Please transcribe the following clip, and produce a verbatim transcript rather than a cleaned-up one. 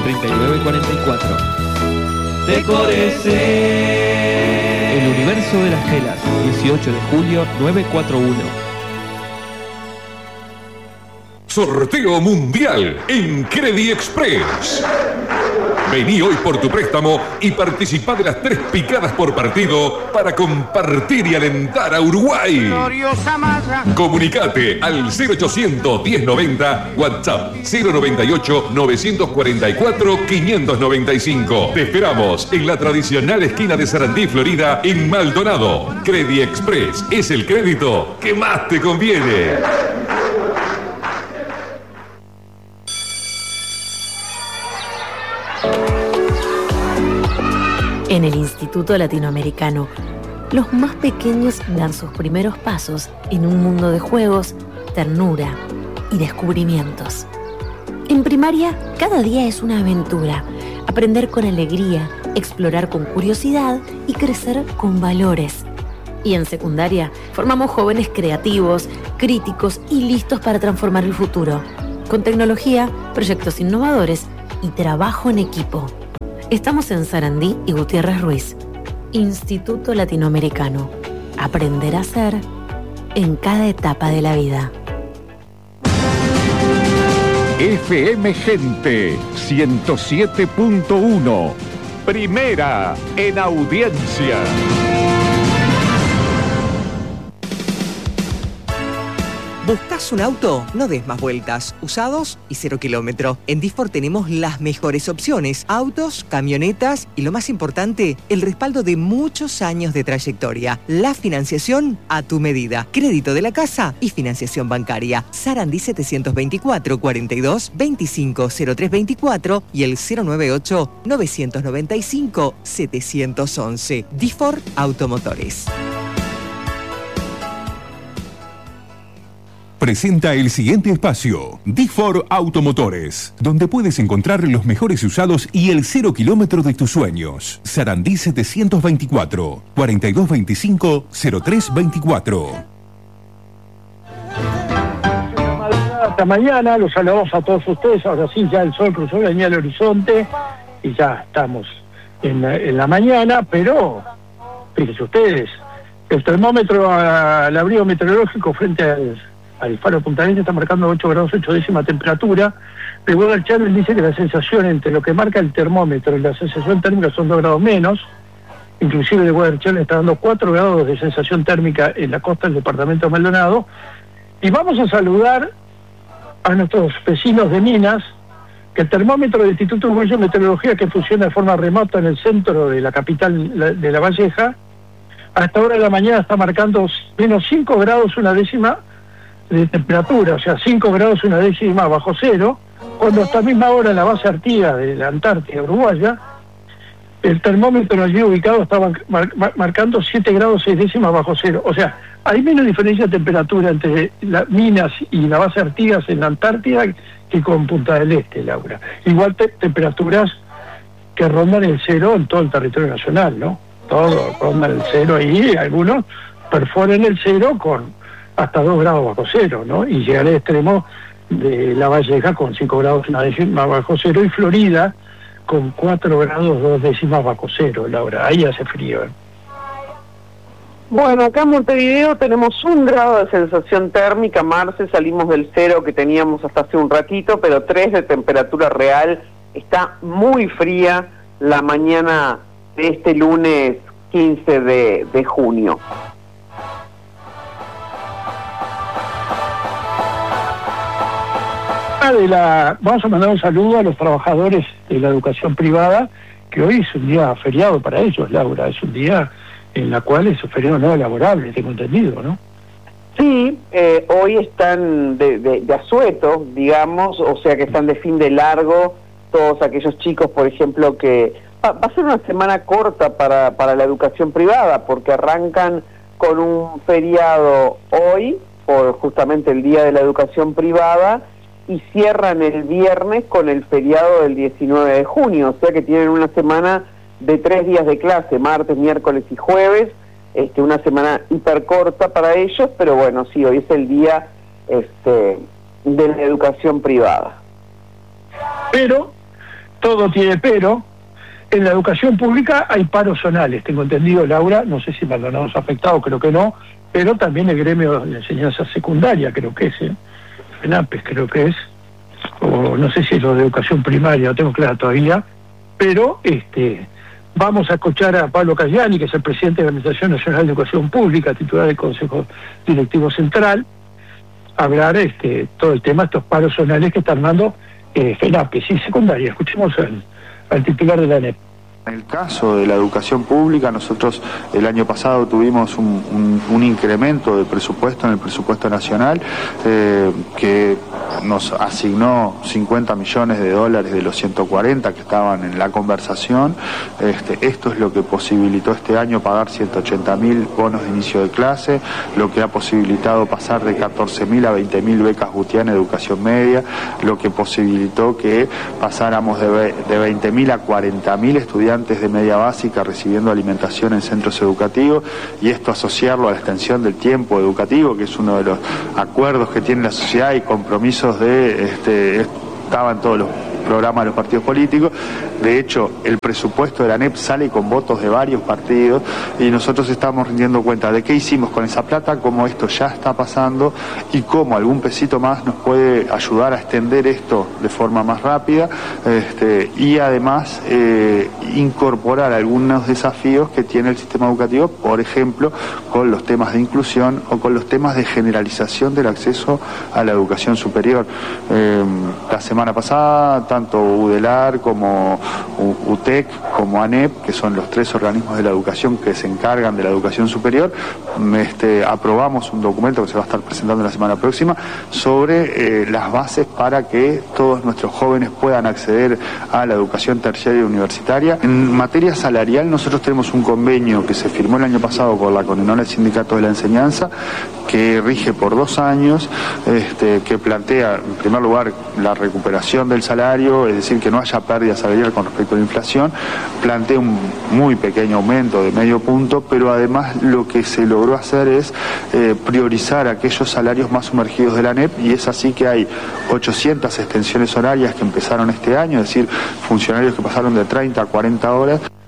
treinta y nueve cuarenta y cuatro. Decórese. El universo de las telas, dieciocho de julio, novecientos cuarenta y uno. Sorteo mundial en Credit Express. Vení hoy por tu préstamo y participá de las tres picadas por partido para compartir y alentar a Uruguay. Comunicate al cero ochocientos, diez noventa, WhatsApp cero noventa y ocho, novecientos cuarenta y cuatro, quinientos noventa y cinco. Te esperamos en la tradicional esquina de Sarandí, Florida, en Maldonado. Credit Express es el crédito que más te conviene. En el Instituto Latinoamericano, los más pequeños dan sus primeros pasos en un mundo de juegos, ternura y descubrimientos. En primaria, cada día es una aventura. Aprender con alegría, explorar con curiosidad y crecer con valores. Y en secundaria, formamos jóvenes creativos, críticos y listos para transformar el futuro. Con tecnología, proyectos innovadores y trabajo en equipo. Estamos en Sarandí y Gutiérrez Ruiz. Instituto Latinoamericano. Aprender a ser en cada etapa de la vida. F M Gente ciento siete punto uno. Primera en audiencia. ¿Buscas un auto? No des más vueltas. Usados y cero kilómetro. En Difor tenemos las mejores opciones. Autos, camionetas y lo más importante, el respaldo de muchos años de trayectoria. La financiación a tu medida. Crédito de la casa y financiación bancaria. Sarandí setecientos veinticuatro, cuarenta y dos, veinticinco, cero tres veinticuatro y el cero noventa y ocho, novecientos noventa y cinco, setecientos once. Difor Automotores. Presenta el siguiente espacio, Difor Automotores, donde puedes encontrar los mejores usados y el cero kilómetro de tus sueños. Sarandí setecientos veinticuatro, cuarenta y dos veinticinco, cero tres veinticuatro. Hasta mañana, los saludamos a todos ustedes. Ahora sí, ya el sol cruzó la línea del horizonte y ya estamos en la, en la mañana, pero fíjense ustedes, el termómetro al abrigo meteorológico frente al al faro Punta Arenas está marcando ocho grados ocho décimas temperatura. El Weather Channel dice que la sensación entre lo que marca el termómetro y la sensación térmica son dos grados menos. Inclusive el Weather Channel está dando cuatro grados de sensación térmica en la costa del departamento de Maldonado. Y vamos a saludar a nuestros vecinos de Minas, que el termómetro del Instituto Uruguayo de Meteorología, que funciona de forma remota en el centro de la capital de La Valleja, a esta hora de la mañana está marcando menos cinco grados una décima de temperatura, o sea, cinco grados una décima bajo cero, cuando a esta misma hora en la base Artigas de la Antártida uruguaya, el termómetro allí ubicado estaba mar mar marcando siete grados seis décimas bajo cero. O sea, hay menos diferencia de temperatura entre las Minas y la base Artigas en la Antártida que con Punta del Este, Laura. Igual te temperaturas que rondan el cero en todo el territorio nacional, ¿no? Todos rondan el cero ahí, algunos perforan el cero con hasta dos grados bajo cero, ¿no? Y llegar al extremo de La Valleja con cinco grados una décima bajo cero y Florida con cuatro grados dos décimas bajo cero, Laura. Ahí hace frío, ¿eh? Bueno, acá en Montevideo tenemos un grado de sensación térmica, Marce, salimos del cero que teníamos hasta hace un ratito, pero tres de temperatura real. Está muy fría la mañana de este lunes quince de, de junio. De la, vamos a mandar un saludo a los trabajadores de la educación privada, que hoy es un día feriado para ellos, Laura, es un día en la cual es un feriado no laborable, tengo entendido, ¿no? Sí, eh, hoy están de, de, de asueto, digamos, o sea que están de fin de largo todos aquellos chicos, por ejemplo, que va, va a ser una semana corta para, para la educación privada, porque arrancan con un feriado hoy, por justamente el Día de la Educación Privada, y cierran el viernes con el feriado del diecinueve de junio, o sea que tienen una semana de tres días de clase, martes, miércoles y jueves, este, una semana hiper corta para ellos, pero bueno, sí, hoy es el día este, de la educación privada. Pero todo tiene pero. En la educación pública hay paros zonales, tengo entendido, Laura, no sé si Maldonados afectados, creo que no, pero también el gremio de enseñanza secundaria, creo que es, ¿eh? FENAPES creo que es, o no sé si es lo de educación primaria, no tengo claro todavía, pero este vamos a escuchar a Pablo Cayani, que es el presidente de la Administración Nacional de Educación Pública, titular del Consejo Directivo Central, hablar este todo el tema de estos paros zonales que está armando eh, FENAPES y secundaria. Escuchemos al al titular de la A N E P. En el caso de la educación pública, nosotros el año pasado tuvimos un, un, un incremento de presupuesto en el presupuesto nacional eh, que nos asignó cincuenta millones de dólares de los ciento cuarenta que estaban en la conversación. Este, esto es lo que posibilitó este año pagar ciento ochenta mil bonos de inicio de clase, lo que ha posibilitado pasar de catorce mil a veinte mil becas Gutián en educación media, lo que posibilitó que pasáramos de, de veinte mil a cuarenta mil estudiantes de media básica recibiendo alimentación en centros educativos, y esto asociarlo a la extensión del tiempo educativo, que es uno de los acuerdos que tiene la sociedad y compromisos de este estaban todos los programas de los partidos políticos. De hecho, el presupuesto de la A N E P sale con votos de varios partidos y nosotros estamos rindiendo cuenta de qué hicimos con esa plata, cómo esto ya está pasando y cómo algún pesito más nos puede ayudar a extender esto de forma más rápida, este, y además eh, incorporar algunos desafíos que tiene el sistema educativo, por ejemplo, con los temas de inclusión o con los temas de generalización del acceso a la educación superior. Eh, la semana pasada, tanto UDELAR como U T E C como A N E P, que son los tres organismos de la educación que se encargan de la educación superior, este, aprobamos un documento que se va a estar presentando la semana próxima sobre eh, las bases para que todos nuestros jóvenes puedan acceder a la educación terciaria y universitaria. En materia salarial, nosotros tenemos un convenio que se firmó el año pasado por la Conenol del Sindicato de la Enseñanza, que rige por dos años, este, que plantea, en primer lugar, la recuperación del salario, es decir, que no haya pérdida salarial con respecto a la inflación, plantea un muy pequeño aumento de medio punto, pero además lo que se logró hacer es eh, priorizar aquellos salarios más sumergidos de la A N E P, y es así que hay ochocientas extensiones horarias que empezaron este año, es decir, funcionarios que pasaron de treinta a cuarenta horas.